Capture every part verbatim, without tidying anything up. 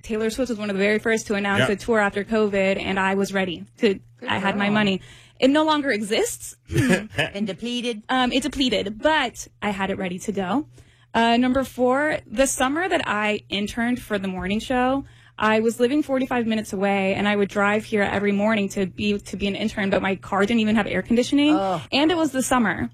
Taylor Swift was one of the very first to announce Yep. a tour after COVID, and I was ready to. Good I had my girl. money. It no longer exists. And depleted. Um, it depleted, but I had it ready to go. Uh, number four, the summer that I interned for the morning show, I was living forty-five minutes away, and I would drive here every morning to be to be an intern, but my car didn't even have air conditioning, Oh. and it was the summer.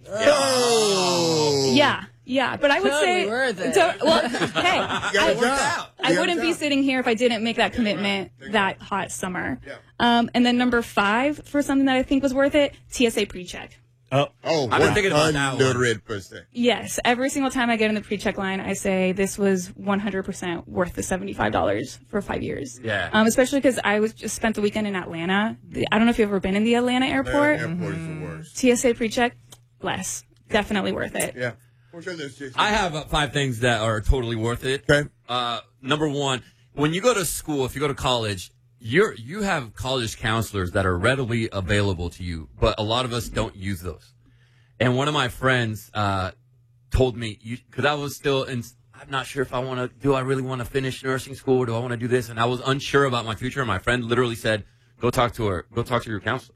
Oh. Yeah, yeah, but I would Totally say, worth it. to- well, hey, You got a I, job. I You got a wouldn't be job. sitting here if I didn't make that commitment There you go. that hot summer. Yeah. Um, and then number five, for something that I think was worth it, T S A pre-check. Oh, Oh, I've been thinking about that one. one hundred percent. Yes, every single time I get in the pre-check line, I say this was one hundred percent worth the seventy-five dollars for five years. Yeah. Um, especially because I was just spent the weekend in Atlanta. The- I don't know if you've ever been in the Atlanta airport. Airport is the worst. T S A pre-check, less. Definitely worth it. Yeah. What's your list, Jason? I have uh, five things that are totally worth it. Okay. Uh, number one, when you go to school, if you go to college, you're you have college counselors that are readily available to you, but a lot of us don't use those. And one of my friends uh, told me, because I was still in, I'm not sure if I want to, do I really want to finish nursing school, or do I want to do this? And I was unsure about my future. And my friend literally said, go talk to her, go talk to your counselor.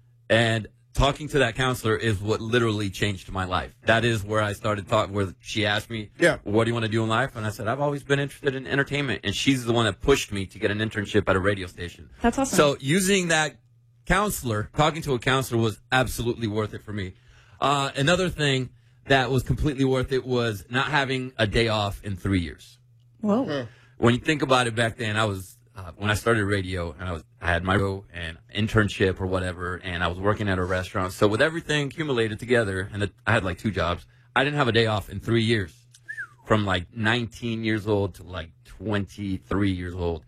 And talking to that counselor is what literally changed my life. That is where I started talking, where she asked me, Yeah. what do you want to do in life? And I said, I've always been interested in entertainment. And she's the one that pushed me to get an internship at a radio station. That's awesome. So using that counselor, talking to a counselor was absolutely worth it for me. Uh, another thing that was completely worth it was not having a day off in three years. Whoa. When you think about it, back then, I was uh, when I started radio, and I was I had my show and internship or whatever, and I was working at a restaurant. So with everything accumulated together, and the, I had like two jobs, I didn't have a day off in three years, from like nineteen years old to like twenty-three years old,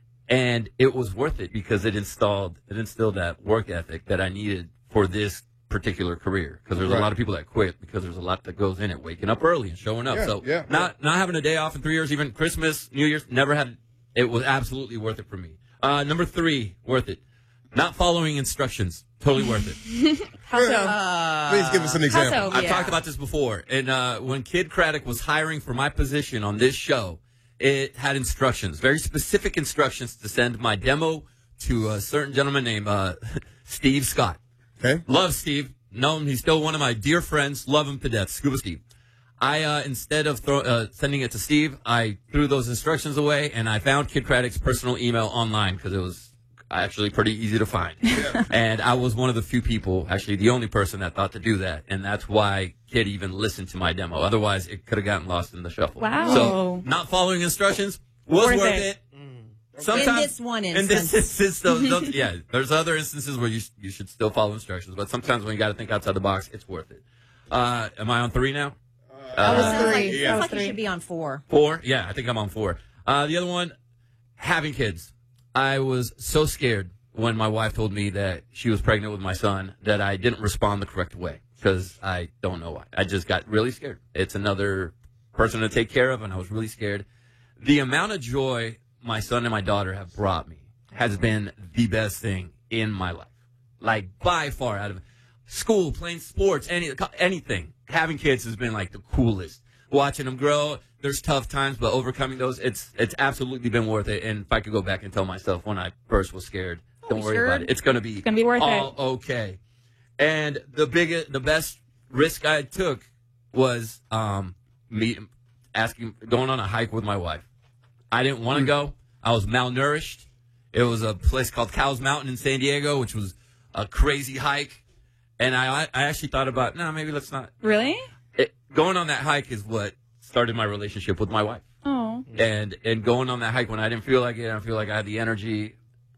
and it was worth it because it installed it instilled that work ethic that I needed for this particular career, because there's Right. a lot of people that quit because there's a lot that goes in it, waking up early and showing up. Yeah, so yeah, not not having a day off in three years, even Christmas, New Year's, never had it. Was absolutely worth it for me. Uh, number three, worth it. Not following instructions, totally worth it. How so? Uh, Please give us an example. How so? I've Yeah. talked about this before, and uh, when Kid Craddock was hiring for my position on this show, it had instructions, very specific instructions to send my demo to a certain gentleman named uh, Steve Scott. Okay. Love Steve. Know him. He's still one of my dear friends. Love him to death. Scuba Steve. I, uh, instead of throw, uh, sending it to Steve, I threw those instructions away, and I found Kid Craddock's personal email online because it was actually pretty easy to find. And I was one of the few people, actually the only person that thought to do that. And that's why Kid even listened to my demo. Otherwise, it could have gotten lost in the shuffle. Wow. So not following instructions was worth, Worth it. it. Sometimes, In this one in this instance. instance, those, those, yeah, there's other instances where you you should still follow instructions, but sometimes when you got to think outside the box, it's worth it. Uh, am I on three now? That was Uh, sounds like, three. sounds Yeah. like you Three. should be on four. Four? Yeah, I think I'm on four. Uh, the other one, having kids. I was so scared when my wife told me that she was pregnant with my son that I didn't respond the correct way because I don't know why. I just got really scared. It's another person to take care of, and I was really scared. The amount of joy my son and my daughter have brought me has been the best thing in my life. Like, by far, out of school, playing sports, any anything. Having kids has been like the coolest. Watching them grow, there's tough times, but overcoming those, it's it's absolutely been worth it. And if I could go back and tell myself when I first was scared, don't worry sure? about it. It's gonna be gonna be worth all okay. And the biggest, the best risk I took was um me asking going on a hike with my wife. I didn't want to go. I was malnourished. It was a place called Cows Mountain in San Diego, which was a crazy hike. And I I actually thought about, no, maybe let's not. Really? It, going on that hike is what started my relationship with my wife. Oh. And and going on that hike when I didn't feel like it, I feel like I had the energy.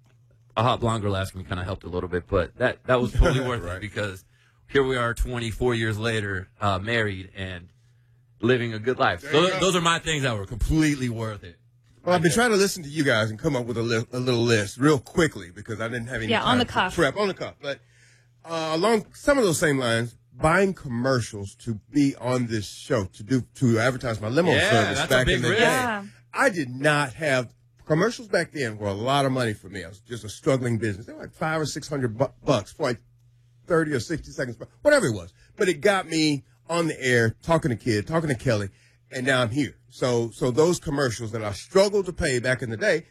A hot blonde girl asking me kind of helped a little bit, but that, that was totally worth Right. it because here we are twenty-four years later, uh, married and living a good life. There So you go. those are my things that were completely worth it. Well, I've been trying to listen to you guys and come up with a, li- a little list real quickly because I didn't have any Yeah, time on the to cuff. prep on the cuff. But uh, along some of those same lines, buying commercials to be on this show to do to advertise my limo Yeah, service that's a back big in the risk. day. Yeah. I did not have commercials back then were a lot of money for me. I was just a struggling business. They were like five or six hundred bu- bucks for like thirty or sixty seconds, whatever it was. But it got me on the air, talking to Kid, talking to Kelly, and now I'm here. So, so those commercials that I struggled to pay back in the day,